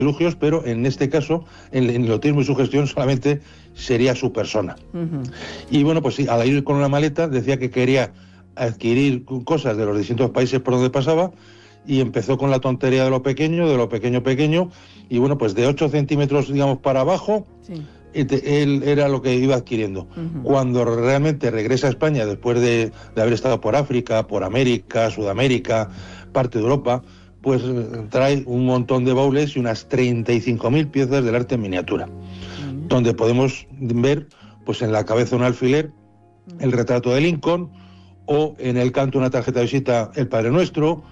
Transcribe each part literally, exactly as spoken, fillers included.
artilugios, pero en este caso, en, en erotismo y sugestión solamente sería su persona. Uh-huh. Y bueno, pues sí, al ir con una maleta decía que quería adquirir cosas de los distintos países por donde pasaba, y empezó con la tontería de lo pequeño, de lo pequeño pequeño, y bueno, pues de ocho centímetros, digamos, para abajo, sí. Él era lo que iba adquiriendo. Uh-huh. Cuando realmente regresa a España, después de, de haber estado por África, por América, Sudamérica, parte de Europa, pues trae un montón de baúles y unas treinta y cinco mil piezas del arte en miniatura, uh-huh. donde podemos ver, pues en la cabeza un alfiler, uh-huh. el retrato de Lincoln, o en el canto una tarjeta de visita el Padre Nuestro,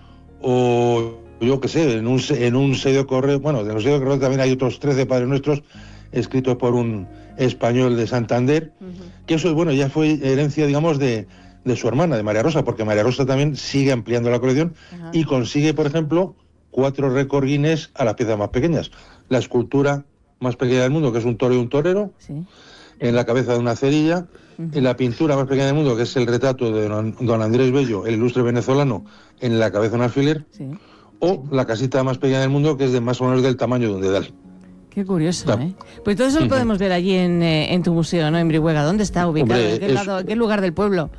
o yo qué sé, en un, en un sello de correo, bueno, de los sellos de correo también hay otros trece Padres Nuestros escritos por un español de Santander, uh-huh. que eso, bueno, ya fue herencia, digamos, de, de su hermana, de María Rosa, porque María Rosa también sigue ampliando la colección, uh-huh. y consigue, por ejemplo, cuatro récord Guinness a las piezas más pequeñas. La escultura más pequeña del mundo, que es un toro y un torero, sí. en la cabeza de una cerilla, uh-huh. en la pintura más pequeña del mundo, que es el retrato de don, don Andrés Bello, el ilustre venezolano, en la cabeza de un alfiler, sí. o sí. la casita más pequeña del mundo, que es de más o menos del tamaño de un dedal. Qué curioso, ¿eh? Pues todo eso lo podemos ver allí en, eh, en tu museo, ¿no? En Brihuega. ¿Dónde está ubicado? Hombre, ¿En qué, es, lado, qué lugar del pueblo?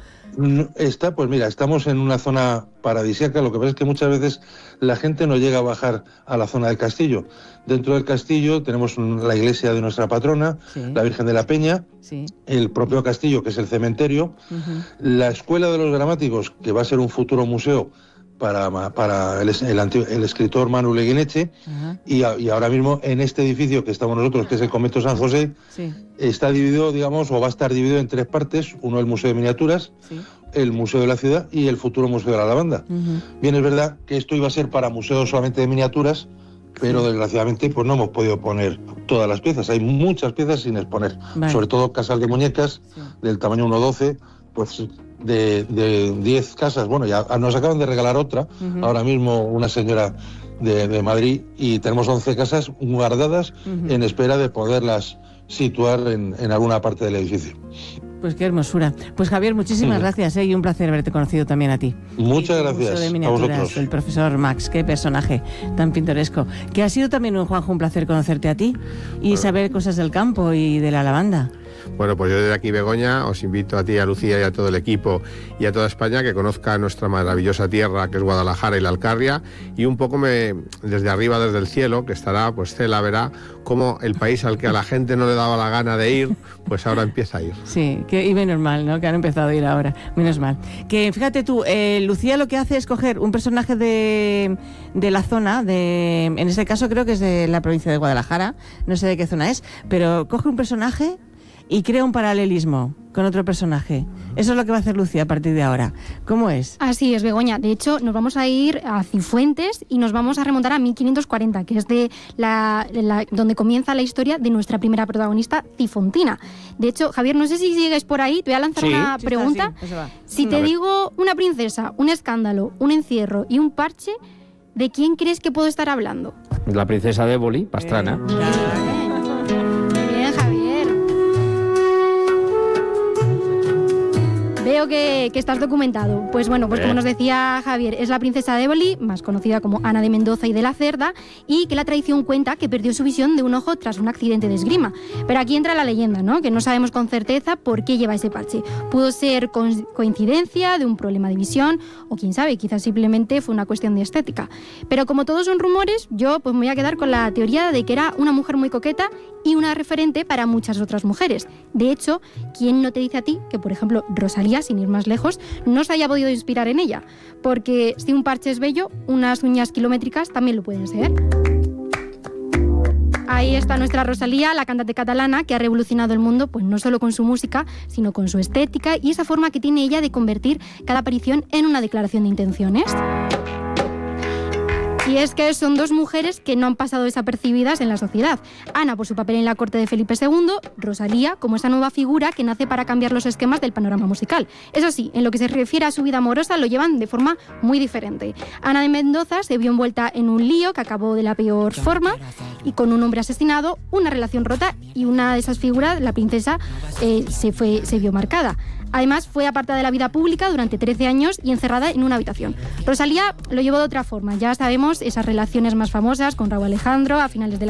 Está, pues mira, estamos en una zona paradisíaca. Lo que pasa es que muchas veces la gente no llega a bajar a la zona del castillo. Dentro del castillo tenemos un, la iglesia de nuestra patrona, sí. la Virgen de la Peña, sí. el propio castillo, que es el cementerio, uh-huh. la Escuela de los Gramáticos, que va a ser un futuro museo para, para el, el, antiguo, el escritor Manu Leguineche, uh-huh. y, a, y ahora mismo en este edificio que estamos nosotros, que es el Convento San José, sí. está dividido, digamos, o va a estar dividido en tres partes: uno el Museo de Miniaturas, sí. el Museo de la Ciudad y el futuro Museo de la Lavanda. Uh-huh. Bien, es verdad que esto iba a ser para museos solamente de miniaturas, pero sí. desgraciadamente pues no hemos podido poner todas las piezas. Hay muchas piezas sin exponer, vale. sobre todo casas de muñecas sí. del tamaño uno doce, pues de, de diez casas. Bueno, ya nos acaban de regalar otra, uh-huh. ahora mismo una señora de, de Madrid, y tenemos once casas guardadas uh-huh. en espera de poderlas situar en, en alguna parte del edificio. Pues qué hermosura. Pues Javier, muchísimas sí. gracias, ¿eh? Y un placer haberte conocido también a ti. Muchas y gracias de miniaturas, a vosotros. El profesor Max, qué personaje tan pintoresco. Que ha sido también, un Juanjo, un placer conocerte a ti y bueno. saber cosas del campo y de la lavanda. Bueno, pues yo desde aquí, Begoña, os invito a ti, a Lucía y a todo el equipo y a toda España que conozca nuestra maravillosa tierra, que es Guadalajara y la Alcarria, y un poco me, desde arriba, desde el cielo, que estará, pues Cela verá cómo el país al que a la gente no le daba la gana de ir, pues ahora empieza a ir. Sí, que, y menos mal, ¿no? Que han empezado a ir ahora, menos mal. Que fíjate tú, eh, Lucía lo que hace es coger un personaje de, de la zona, de, en este caso creo que es de la provincia de Guadalajara, no sé de qué zona es, pero coge un personaje y crea un paralelismo con otro personaje. Eso es lo que va a hacer Lucía a partir de ahora. ¿Cómo es? Así es, Begoña. De hecho, nos vamos a ir a Cifuentes y nos vamos a remontar a mil quinientos cuarenta, que es de la, la, donde comienza la historia de nuestra primera protagonista, Cifontina. De hecho, Javier, no sé si sigues por ahí, te voy a lanzar sí. una sí, pregunta. Sí, si te digo una princesa, un escándalo, un encierro y un parche, ¿de quién crees que puedo estar hablando? La princesa de Éboli, Pastrana. Eh, Veo que, que estás documentado. Pues bueno, pues como nos decía Javier, es la princesa de Éboli, más conocida como Ana de Mendoza y de la Cerda, y que la tradición cuenta que perdió su visión de un ojo tras un accidente de esgrima. Pero aquí entra la leyenda, ¿no? Que no sabemos con certeza por qué lleva ese parche. Pudo ser co- coincidencia de un problema de visión, o quién sabe, quizás simplemente fue una cuestión de estética. Pero como todos son rumores, yo pues me voy a quedar con la teoría de que era una mujer muy coqueta y una referente para muchas otras mujeres. De hecho, ¿quién no te dice a ti que, por ejemplo, Rosalía, sin ir más lejos, no se haya podido inspirar en ella? Porque si un parche es bello, unas uñas kilométricas también lo pueden ser. Ahí está nuestra Rosalía, la cantante catalana, que ha revolucionado el mundo, pues no solo con su música, sino con su estética y esa forma que tiene ella de convertir cada aparición en una declaración de intenciones. Y es que son dos mujeres que no han pasado desapercibidas en la sociedad. Ana por su papel en la corte de Felipe segundo, Rosalía como esa nueva figura que nace para cambiar los esquemas del panorama musical. Eso sí, en lo que se refiere a su vida amorosa lo llevan de forma muy diferente. Ana de Mendoza se vio envuelta en un lío que acabó de la peor forma y con un hombre asesinado, una relación rota y una de esas figuras, la princesa, eh, se, fue, se vio marcada. Además, fue apartada de la vida pública durante trece años y encerrada en una habitación. Rosalía lo llevó de otra forma. Ya sabemos esas relaciones más famosas con Rauw Alejandro a finales de la